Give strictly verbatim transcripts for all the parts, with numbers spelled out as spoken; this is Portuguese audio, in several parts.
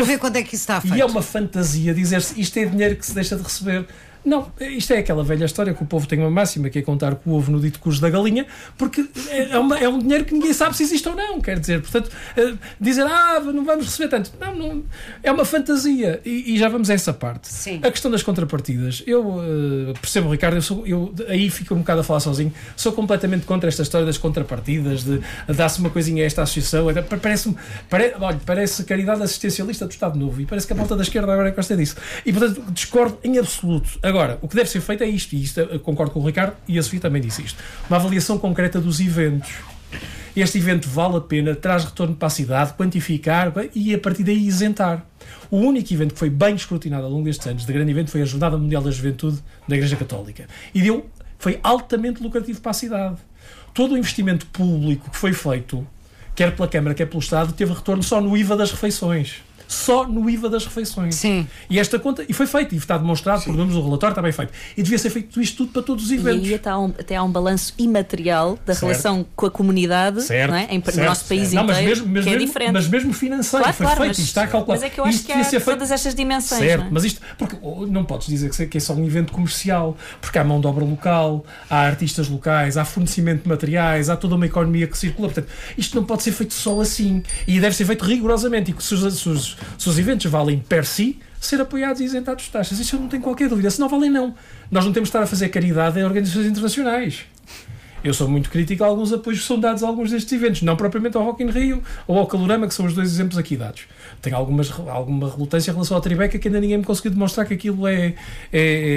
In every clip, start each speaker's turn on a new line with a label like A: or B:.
A: Para ver quando é que isso está feito.
B: E é uma fantasia dizer-se isto é dinheiro que se deixa de receber. Não, isto é aquela velha história que o povo tem uma máxima, que é contar com o ovo no dito cujo da galinha, porque é, uma, é um dinheiro que ninguém sabe se existe ou não, quer dizer, portanto, uh, dizer, ah, não vamos receber tanto, não, não é uma fantasia, e, e já vamos a essa parte.
A: Sim.
B: A questão das contrapartidas, eu uh, percebo, Ricardo, eu, sou, eu aí fico um bocado a falar sozinho, sou completamente contra esta história das contrapartidas, de dar-se uma coisinha a esta associação, parece-me, pare, olha, parece caridade assistencialista do Estado Novo, e parece que a volta da esquerda agora gosta disso, e portanto discordo em absoluto. Agora, o que deve ser feito é isto, e isto eu concordo com o Ricardo, e a Sofia também disse isto, uma avaliação concreta dos eventos. Este evento vale a pena, traz retorno para a cidade, quantificar e a partir daí isentar. O único evento que foi bem escrutinado ao longo destes anos, de grande evento, foi a Jornada Mundial da Juventude da Igreja Católica. E deu, foi altamente lucrativo para a cidade. Todo o investimento público que foi feito, quer pela Câmara, quer pelo Estado, teve retorno só no I V A das refeições. Só no I V A das refeições.
A: Sim.
B: E esta conta, e foi feito, e está demonstrado, Sim. por menos o relatório está bem feito. E devia ser feito isto tudo para todos os eventos.
C: E aí até há um, até há um balanço imaterial da certo. relação com a comunidade,
B: certo.
C: não é? Em,
B: certo.
C: no nosso país
B: certo.
C: inteiro,
B: não, mas mesmo, mas
C: que é
B: mesmo,
C: diferente.
B: Mas mesmo financeiro,
C: claro,
B: foi
C: claro,
B: feito,
C: mas,
B: isto está calculado.
C: Mas é que eu acho
B: isto
C: que há
B: feito...
C: todas estas dimensões.
B: Certo,
C: não é?
B: mas isto, porque não podes dizer que é só um evento comercial, porque há mão de obra local, há artistas locais, há fornecimento de materiais, há toda uma economia que circula. Portanto, isto não pode ser feito só assim. E deve ser feito rigorosamente. E que se os, se os, se os eventos valem per si, ser apoiados e isentados de taxas. Isso eu não tenho qualquer dúvida. Se não valem, não. Nós não temos de estar a fazer caridade em organizações internacionais. Eu sou muito crítico a alguns apoios que são dados a alguns destes eventos, não propriamente ao Rock in Rio ou ao Calorama, que são os dois exemplos aqui dados. Tenho algumas, alguma relutância em relação ao Tribeca, que ainda ninguém me conseguiu demonstrar que aquilo é, é,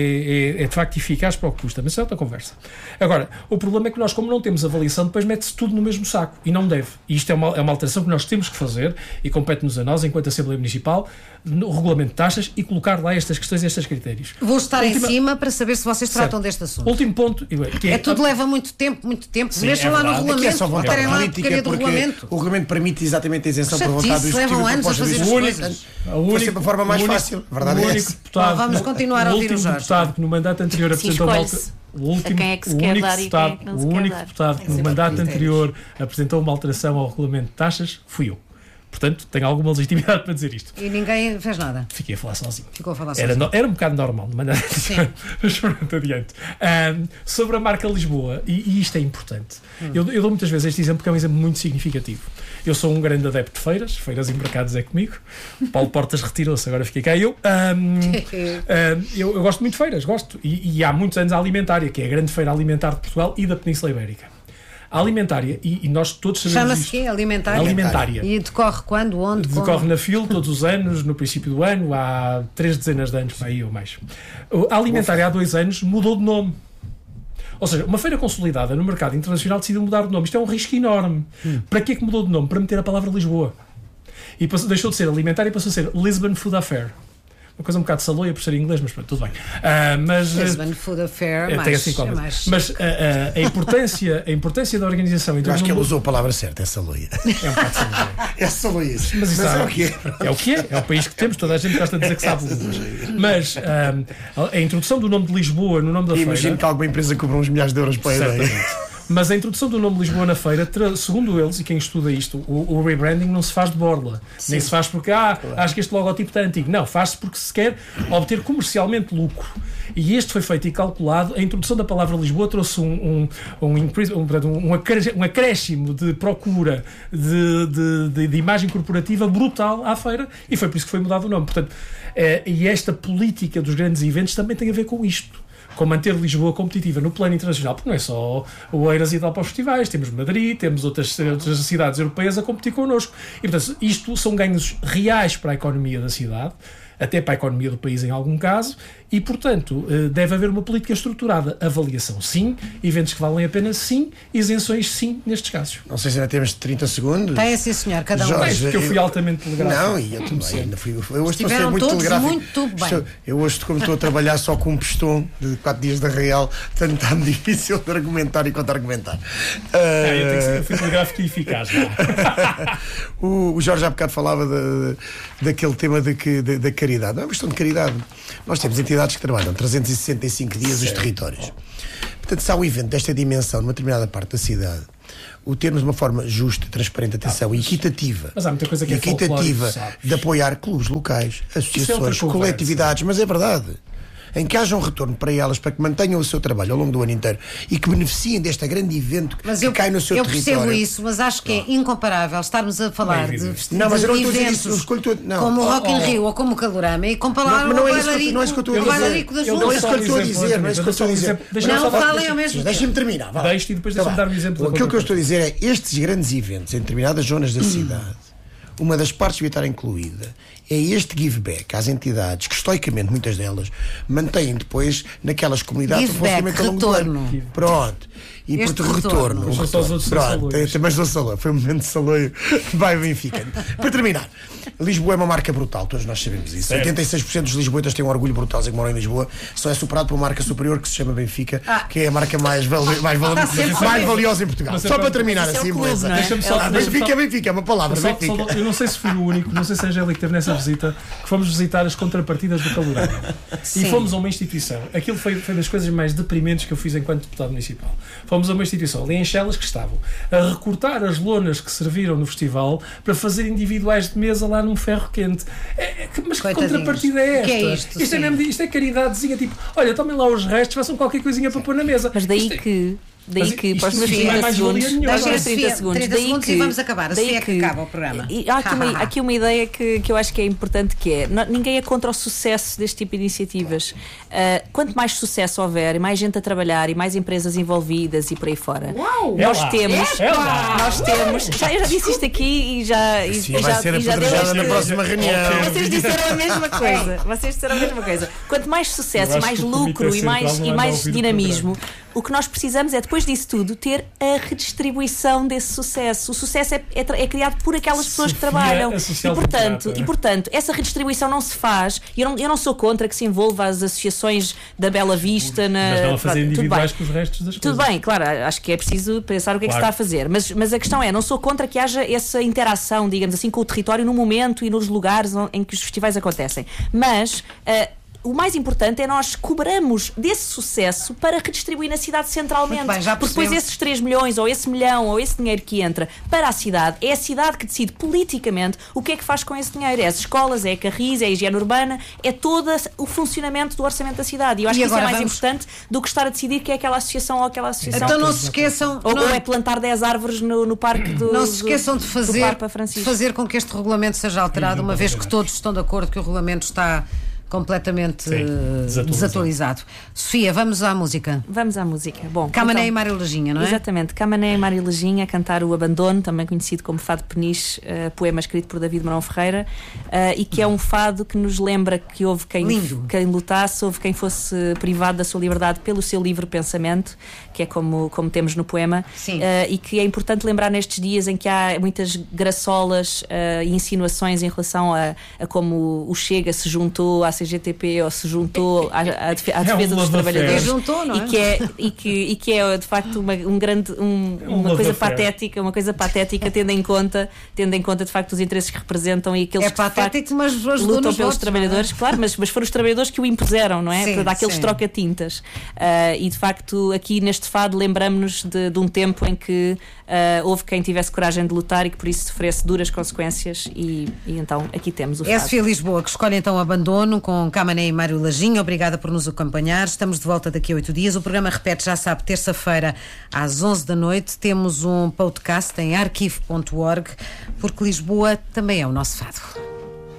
B: é, é de facto eficaz para o que custa, mas isso é outra conversa. Agora, o problema é que nós, como não temos avaliação, depois mete-se tudo no mesmo saco, e não deve. E isto é uma, é uma alteração que nós temos que fazer, e compete-nos a nós, enquanto Assembleia Municipal, no regulamento de taxas, e colocar lá estas questões e estes critérios.
A: Vou estar
B: Última...
A: em cima para saber se vocês tratam
B: certo.
A: deste assunto.
B: Último ponto... Que é,
A: é tudo leva muito tempo, muito tempo.
B: Sim,
A: Deixam
B: é
A: lá no
B: verdade.
A: regulamento.
D: É só vontade
A: lá
D: política,
A: do
D: porque
A: regulamento.
D: o regulamento permite exatamente a isenção por
A: Chatice,
D: vontade do Executivo.
A: levam anos a fazer as coisas.
D: Foi sempre a forma mais
B: único,
D: fácil. A verdade
B: o
D: é
B: único
D: essa.
B: deputado,
A: Bom, vamos continuar
B: o
A: a ouvir
B: último
A: o Jorge.
B: deputado que no mandato anterior
C: Sim,
B: apresentou uma
C: escolhe-se
B: o último,
C: a quem é que se
B: o
C: quer
B: único
C: dar e
B: deputado,
C: quem é que não se
B: o
C: quer
B: único
C: dar.
B: deputado que no mandato anterior apresentou uma alteração ao regulamento de taxas fui eu. Portanto, tenho alguma legitimidade para dizer isto.
A: E ninguém fez nada.
B: Fiquei a falar sozinho.
A: Ficou a falar
B: era,
A: sozinho.
B: No, era um bocado normal, mas pronto, adiante. Um, sobre a marca Lisboa, e, e isto é importante. Hum. Eu, eu dou muitas vezes este exemplo porque é um exemplo muito significativo. Eu sou um grande adepto de feiras, feiras e mercados é comigo. Paulo Portas retirou-se, agora fiquei cá eu. Um, um, eu, eu gosto muito de feiras, gosto. E, e há muitos anos a Alimentária, que é a grande feira alimentar de Portugal e da Península Ibérica. A Alimentária, e, e nós todos sabemos
A: Chama-se
B: isto.
A: quê? Alimentária?
B: Alimentária.
A: E decorre quando? Onde?
B: Decorre
A: como?
B: na F I L todos os anos, no princípio do ano, há três dezenas de anos, para aí ou mais. A Alimentária há dois anos mudou de nome. Ou seja, uma feira consolidada no mercado internacional decidiu mudar de nome. Isto é um risco enorme. Hum. Para que é que mudou de nome? Para meter a palavra Lisboa. E passou, deixou de ser Alimentária e passou a ser Lisbon Food Affair. Uma coisa um bocado saloia por ser em inglês, mas pronto, tudo bem. Uh, mas,
A: Lisbon Food Affair,
B: é,
A: mais,
B: tem assim
A: é mais...
B: Mas uh, uh, a, importância, a importância da organização...
D: Eu acho que ele usou a palavra certa, é saloia.
B: É um bocado saloia.
D: É saloia.
B: Mas, isso
D: mas
B: há,
D: é o que é.
B: É o que é, é o país que temos, toda a gente gosta de dizer que sabe línguas. Mas um, a introdução do nome de Lisboa no nome da
D: Imagino
B: feira...
D: Imagino que alguma empresa cobra uns milhares de euros para a ideia.
B: Mas a introdução do nome de Lisboa na feira, segundo eles, e quem estuda isto, o, o rebranding não se faz de borla. Sim. Nem se faz porque, ah, claro. acho que este logotipo está antigo. Não, faz-se porque se quer obter comercialmente lucro. E este foi feito e calculado. A introdução da palavra Lisboa trouxe um, um, um, increase, um, um, um acréscimo de procura de, de, de, de imagem corporativa brutal à feira, e foi por isso que foi mudado o nome. Portanto, é, e esta política dos grandes eventos também tem a ver com isto. Com manter Lisboa competitiva no plano internacional, porque não é só o Eiras e tal para os festivais, temos Madrid, temos outras, outras cidades europeias a competir connosco. E, portanto, isto são ganhos reais para a economia da cidade, até para a economia do país em algum caso, e, portanto, deve haver uma política estruturada. Avaliação, sim. Eventos que valem a pena, sim. Isenções, sim, nestes casos.
D: Não sei se ainda temos trinta segundos.
A: Tem, sim, senhor. Cada um.
D: Jorge,
B: porque eu fui altamente telegráfico.
D: Não, e eu também. Ainda fui, eu hoje estou a ser
A: muito
D: muito telegráfico.
A: Muito bem.
D: Estou, eu hoje, como estou a trabalhar só com um pistão de quatro dias da Real, portanto está-me difícil de argumentar e contra-argumentar.
B: Uh... É, eu, tenho que ser, eu fui telegráfico e eficaz.
D: o, o Jorge há bocado falava de, de, daquele tema de que, de, da caridade. Não é uma questão de caridade. Nós temos entidades que trabalham trezentos e sessenta e cinco dias certo. Os territórios. Portanto, se há um evento desta dimensão numa determinada parte da cidade, o termos uma forma justa, transparente, atenção,
B: Ah,
D: e
B: mas-
D: equitativa,
B: mas há muita coisa que é
D: equitativa
B: folclórico, sabes?
D: de apoiar clubes locais, associações,
B: outra conversa.
D: coletividades, mas é verdade. Em que haja um retorno para elas, para que mantenham o seu trabalho ao longo do ano inteiro e que beneficiem deste grande evento
A: Mas
D: que
A: eu,
D: cai no seu
A: eu
D: território.
A: percebo isso, mas acho que é incomparável estarmos a falar
B: Não é
A: de,
B: evidente.
A: de
D: Não, mas eu não estou a dizer
A: eventos
D: isso, eu escolho tudo- não.
A: como o Rock in
B: Oh, oh.
A: Rio ou como o Calorama e comparar
D: Não, mas não
A: o
D: é isso que eu-
A: bailarico,
D: não é isso que eu estou a
A: o
D: dizer.
A: bailarico da
B: Eu
A: Junta.
D: Não é isso que eu estou a
B: Só um
D: dizer,
B: exemplo,
D: não é isso que eu estou a dizer.
B: deixa-me só
A: Não
B: dizer-
A: falem
B: deixa-
A: ao mesmo tempo.
D: Deixa-me terminar. Vá lá.
B: Deixe e depois
D: Tá
B: deixa-me
D: bem.
B: dar um exemplo da
D: Aquilo que eu estou a
B: contrapartida.
D: dizer é estes grandes eventos em determinadas zonas da cidade, uma das partes devia estar incluída é este give back às entidades que, estoicamente, muitas delas, mantêm depois naquelas comunidades
A: Give
D: o funcionamento
A: back,
D: ao longo do ano.
A: retorno.
D: Pronto. E
A: Este
D: portanto,
A: retorno.
D: retorno. o
B: Deixa só os
D: retorno.
B: outros
D: Pronto,
B: saloios.
D: tem- mas do saloio. Foi um momento de saloio. Vai, Benfica. Para terminar, Lisboa é uma marca brutal, todos nós sabemos isso.
B: Certo.
D: oitenta e seis por cento dos lisboetas têm um orgulho brutal de que moram em Lisboa, só é superado por uma marca superior que se chama Benfica,
A: Ah.
D: que é a marca mais, vali- mais, vali-
A: Ah, sempre
D: mais
A: foi.
D: valiosa em Portugal.
B: Mas é
D: Só
B: para-
D: para terminar
C: Isso é o
D: assim,
C: clube,
D: beleza.
C: não é?
B: Deixa-me só-
D: Ah,
B: deixa-me
D: Benfica,
B: só-
D: Benfica, é uma palavra.
B: Só-
D: Benfica.
B: só- eu não sei se fui o único, não sei se a Angélica esteve nessa visita, que fomos visitar as contrapartidas do Calorama. E
A: Sim.
B: fomos a uma instituição. Aquilo foi, foi das coisas mais deprimentes que eu fiz enquanto deputado municipal. Fomos a uma instituição ali em Chelas que estavam a recortar as lonas que serviram no festival para fazer individuais de mesa lá num ferro quente. É, é, que- mas que
A: Coitadinhos.
B: contrapartida é
A: O
B: esta?
A: que é isto?
B: é,
A: Sim.
B: mesmo, isto é caridadezinha, tipo, olha, tomem lá os restos, façam qualquer coisinha para pôr na mesa.
C: Mas daí
B: Isto é-
C: que. Daí
B: Mas
C: que,
B: isto
C: para os meus
B: não é
C: trinta
B: mais valia
C: segundos,
B: nenhuma.
C: para os meus
A: Deixa a
C: trinta
A: Sofia,
C: segundos,
A: trinta
C: daí
A: segundos
C: que,
A: e vamos acabar. A
C: daí
A: Sofia é que acaba o programa.
C: E há aqui uma, há aqui uma ideia que, que eu acho que é importante, que é, não- ninguém é contra o sucesso deste tipo de iniciativas. Ah, quanto mais sucesso houver, e mais gente a trabalhar, e mais empresas envolvidas e por aí fora,
B: É
C: nós
B: lá.
C: temos,
B: É lá.
C: nós temos, já, eu já disse isto aqui e já, e,
D: Sim,
C: e
D: vai
C: já,
D: ser
C: e já deu
D: apedrejada na
C: este-
D: próxima reunião.
C: Vocês disseram a mesma coisa. Vocês disseram a mesma coisa. Quanto mais sucesso,
B: Eu acho
C: mais
B: que o Comitê
C: lucro e
B: Central
C: mais,
B: não
C: e
B: anda a
C: mais
B: ouvir o
C: dinamismo, o que nós precisamos é, depois disso tudo, ter a redistribuição desse sucesso. O sucesso é, é, tra- é criado por aquelas pessoas que
B: Sofia,
C: trabalham.
B: a
C: E
B: social-democrata.
C: portanto, e portanto, essa redistribuição não se faz. E eu não, eu não sou contra que se envolva as associações da Bela Vista na.
B: Mas não a fazer
C: pronto, tudo
B: individuais
C: bem.
B: com os restos das
C: Tudo
B: coisas.
C: bem, claro, acho que é preciso pensar o que é que se
B: Claro.
C: está a fazer, mas, mas a questão é, não sou contra que haja essa interação, digamos assim, com o território no momento e nos lugares on- em que os festivais acontecem. Mas ah, o mais importante é nós cobramos desse sucesso para redistribuir na cidade centralmente.
A: Muito bem, já
C: Porque depois
A: percebemos.
C: esses três milhões, ou esse milhão, ou esse dinheiro que entra para a cidade, é a cidade que decide politicamente o que é que faz com esse dinheiro. É as escolas, é a Carris, é a higiene urbana, é todo o funcionamento do orçamento da cidade. E eu acho
A: E
C: que isso é
A: agora
C: mais
A: vamos-
C: importante do que estar a decidir que é aquela associação ou aquela associação.
A: Então não se esqueçam,
C: Ou,
A: não,
C: ou é plantar dez árvores no, no parque do.
A: não se esqueçam de
C: do
A: fazer,
C: Papa
A: de
C: Francisco.
A: fazer com que este regulamento seja alterado, uma vez que todos estão de acordo que o regulamento está completamente
B: Sim,
A: eh,
B: desatualizado.
A: desatualizado. Sofia, vamos à música.
C: Vamos à música. Bom,
A: Camané
C: então-
A: e Mário Leginha, não é?
C: Exatamente, Camané e Mário Leginha a cantar o Abandono, também conhecido como Fado Peniche, uh, poema escrito por David Marão Ferreira, uh, e que é um fado que nos lembra que houve quem,
A: Lindo.
C: quem lutasse, houve quem fosse privado da sua liberdade pelo seu livre pensamento, que é como, como temos no poema,
A: Sim.
C: uh, e que é importante lembrar nestes dias em que há muitas graçolas uh, e insinuações em relação a, a como o Chega se juntou à C G T P ou se juntou à, à defe- à
B: É um
C: defesa dos
B: love affair.
C: trabalhadores.
A: E juntou, não é?
C: E que é, e que, e que é de facto uma, um grande, um-
B: um
C: uma
B: love
C: coisa
B: affair.
C: patética, uma coisa patética, tendo em conta, tendo em conta de facto os interesses que representam e aqueles
A: É
C: que de facto
A: patético, mas ajudou
C: lutam
A: nos
C: pelos
A: votos,
C: trabalhadores, claro, mas, mas foram os trabalhadores que o impuseram, não é?
A: Sim,
C: Para dar aqueles
A: sim.
C: troca-tintas. Ah, e de facto, aqui neste fado, lembramos-nos de, de um tempo em que ah, houve quem tivesse coragem de lutar e que por isso sofresse duras consequências, e, e então aqui temos o
A: É a
C: fado.
A: Sofia Lisboa que escolhe então Abandono com Camané e Mário Leginha. Obrigada por nos acompanhar. Estamos de volta daqui a oito dias. O programa repete, já sabe, terça-feira às onze da noite. Temos um podcast em arquivo ponto org, porque Lisboa também é o nosso fado.